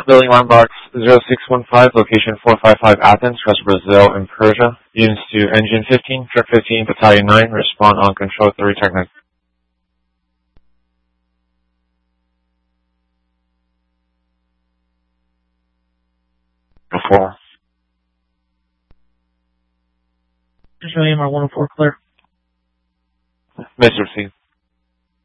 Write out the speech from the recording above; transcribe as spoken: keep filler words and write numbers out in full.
Building landmarks zero six one five, location four five five Athens, West Brazil in Persia. Units to Engine fifteen, Truck fifteen, Battalion nine, respond on Control three, Technic. four. Visual A M R one oh four clear. Miss received.